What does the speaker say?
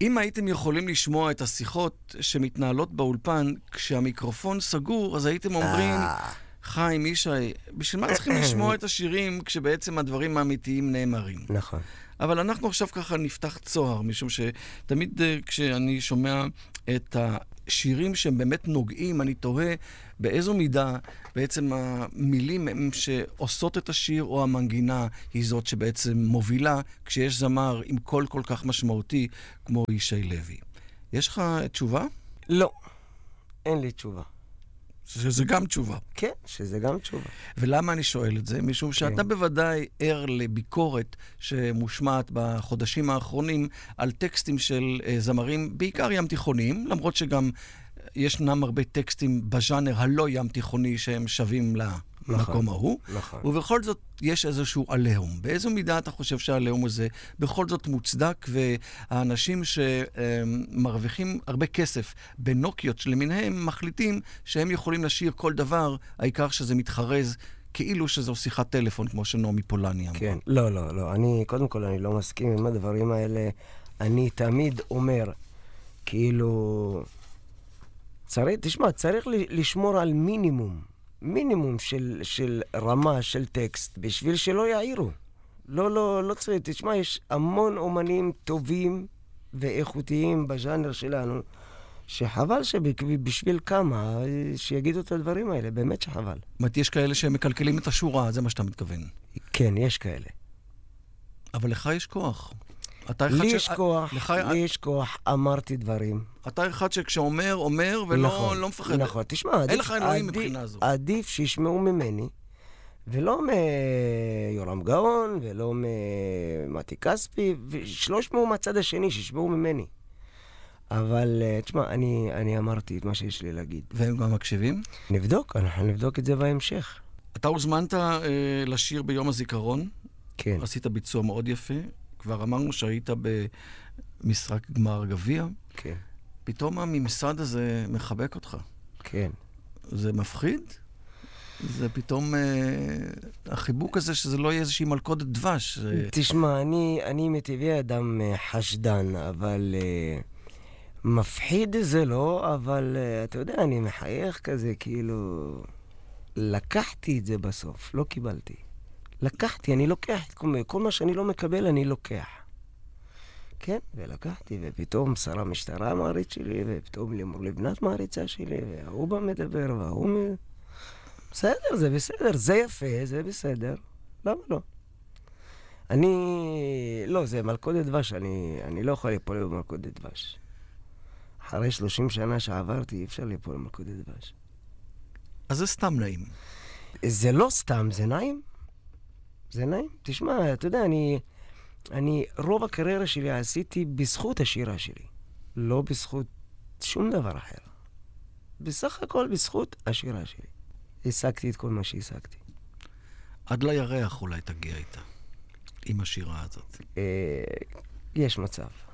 אם הייתם יכולים לשמוע את השיחות שמתנהלות באולפן כשהמיקרופון סגור, אז הייתם אומרים, חיים, ישי, בשביל מה צריכים לשמוע את השירים כשבעצם הדברים האמיתיים נאמרים? נכון. אבל אנחנו עכשיו ככה נפתח צוהר, משום שתמיד כשאני שומע את השירים שהם באמת נוגעים, אני תוהה באיזו מידה בעצם המילים הם שעושות את השיר, או המנגינה היא זאת שבעצם מובילה, כשיש זמר עם קול כל כך משמעותי כמו ישי לוי. יש לך תשובה? לא, אין לי תשובה. שזה גם תשובה. כן, שזה גם תשובה. ולמה אני שואל את זה? משום שאתה בוודאי ער לביקורת שמושמעת בחודשים האחרונים על טקסטים של זמרים, בעיקר ים תיכוניים, למרות שגם ישנם הרבה טקסטים בז'אנר הלא ים תיכוני שהם שווים למקום ההוא. נכון. ובכל זאת יש איזשהו עליהום. באיזו מידה אתה חושב שהעליהום הזה בכל זאת מוצדק, והאנשים שמרוויחים הרבה כסף בנוקיות למיניהם מחליטים שהם יכולים לשיר כל דבר, העיקר שזה מתחרז כאילו שזו שיחת טלפון, כמו שנעמי פולני אמרה. כן, לא. קודם כל אני לא מסכים עם הדברים האלה. אני תמיד אומר, כאילו, צריך לשמור על מינימום של רמה של טקסט, בשביל שלא יעירו. לא צריך. תשמע, יש המון אומנים טובים ואיכותיים בז'אנר שלנו, שחבל שבשביל כמה שיגידו את הדברים האלה, באמת שחבל. יש כאלה שמקלקלים את השורה, זה מה שאתה מתכוון. כן, יש כאלה. אבל לך יש כוח. לי יש כוח, אמרתי דברים. אתה אחד שכשאומר, אומר ולא מפחד. נכון, תשמע, אין לך אלוהים מבחינה זו. עדיף שישמעו ממני, ולא מיורם גאון, ולא ממתי כספי, ושלא שמעו מהצד השני, שישמעו ממני. אבל, תשמע, אני אמרתי את מה שיש לי להגיד. והם גם מקשיבים? אנחנו נבדוק את זה בהמשך. אתה הוזמנת לשיר ביום הזיכרון. כן. עשית ביצוע מאוד יפה. כבר אמרנו שהיית במשחק גמר גביע. כן. פתאום הממסד הזה מחבק אותך. כן. זה מפחיד? זה פתאום החיבוק הזה שזה לא יהיה איזושהי מלכודת דבש. תשמע, אני מטבעי אדם חשדן, אבל מפחיד זה לא, אבל אתה יודע, אני מחייך כזה, כאילו, לקחתי את זה בסוף, לא קיבלתי. לקחתי, אני לוקח, כל מה שאני לא מקבל, אני לוקח. כן, ולקחתי, ופתאום שר המשטרה מעריץ שלי, ופתאום לימור לבנת מעריצה שלי, והוא בא מדבר, והוא... בסדר, זה בסדר, זה יפה, זה בסדר. למה לא? לא, זה מלכודת דבש, אני לא יכול ליפול במלכודת דבש. אחרי 30 שנה שעברתי, אי אפשר ליפול במלכודת דבש. אז זה סתם נעים. זה לא סתם, זה נעים. זה נעים. תשמע, אתה יודע, רוב הקריירה שלי עשיתי בזכות השירה שלי. לא בזכות שום דבר אחר. בסך הכל בזכות השירה שלי. השגתי את כל מה שהשגתי. עד לירח אולי תגיע איתה, עם השירה הזאת. יש מצב.